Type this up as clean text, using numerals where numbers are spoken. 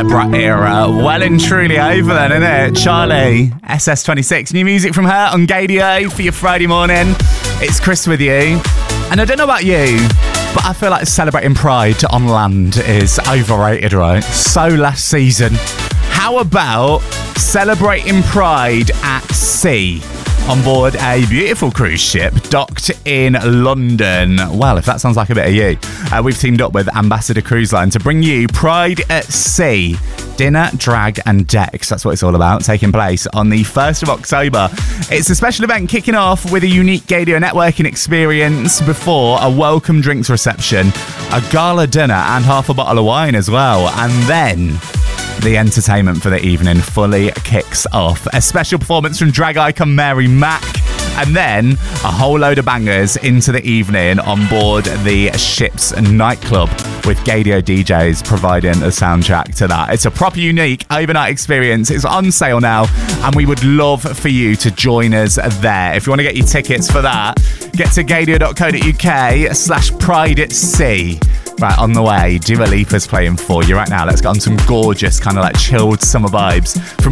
Debra era. Well and truly over then, isn't it? Charlie, SS26. New music from her on Gadio for your Friday morning. It's Chris with you. And I don't know about you, but I feel like celebrating Pride on land is overrated, right? So last season, how about celebrating Pride at sea? On board a beautiful cruise ship docked in London. Well, if that sounds like a bit of you, we've teamed up with Ambassador Cruise Line to bring you Pride at Sea. Dinner, drag and decks. That's what it's all about. Taking place on the 1st of October. It's a special event kicking off with a unique Gadio networking experience before a welcome drinks reception, a gala dinner and half a bottle of wine as well. And then the entertainment for the evening fully kicks off. A special performance from drag icon Mary Mack. And then a whole load of bangers into the evening on board the ship's nightclub with Gadio DJs providing a soundtrack to that. It's a proper unique overnight experience. It's on sale now and we would love for you to join us there. If you want to get your tickets for that, get to gadio.co.uk/Pride at Sea. Right, on the way, Dua Lipa's playing for you right now. Let's get on some gorgeous, kind of like chilled summer vibes from